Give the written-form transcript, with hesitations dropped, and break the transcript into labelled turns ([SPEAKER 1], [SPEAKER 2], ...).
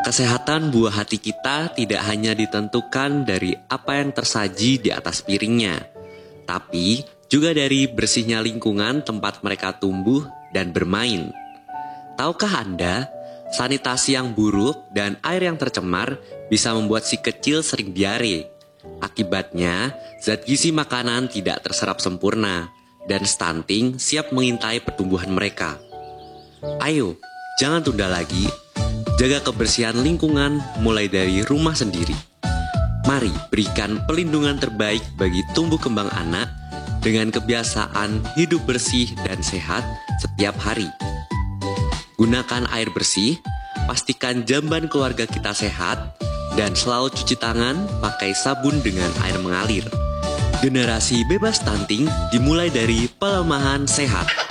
[SPEAKER 1] Kesehatan buah hati kita tidak hanya ditentukan dari apa yang tersaji di atas piringnya, tapi juga dari bersihnya lingkungan tempat mereka tumbuh dan bermain. Tahukah Anda, sanitasi yang buruk dan air yang tercemar bisa membuat si kecil sering diare. Akibatnya, zat gizi makanan tidak terserap sempurna, dan stunting siap mengintai pertumbuhan mereka. Ayo, jangan tunda lagi. Jaga kebersihan lingkungan mulai dari rumah sendiri. Mari berikan perlindungan terbaik bagi tumbuh kembang anak dengan kebiasaan hidup bersih dan sehat setiap hari. Gunakan air bersih, pastikan jamban keluarga kita sehat, dan selalu cuci tangan pakai sabun dengan air mengalir. Generasi bebas stunting dimulai dari pelemahan sehat.